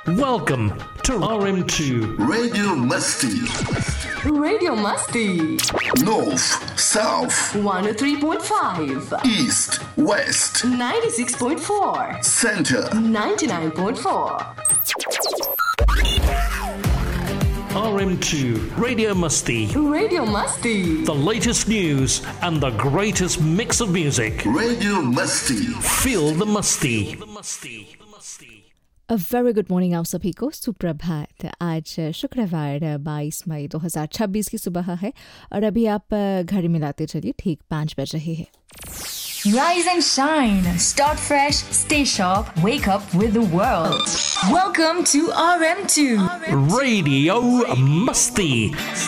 Welcome to RM2 Radio Musti. Radio Musti. North, South, 103.5. East, West, 96.4. Center, 99.4. RM2 Radio Musti. Radio Musti. The latest news and the greatest mix of music. Radio Musti. Feel the Musti. A very good morning आप सभी को सुप्रभात। आज शुक्रवार 22 मई 2026 की सुबह है और अभी आप घड़ी मिलाते चलिए ठीक 5 बज रहे हैं। Rise and shine. Start fresh. Stay sharp. Wake up with the world. Welcome to RM2. Radio Musti.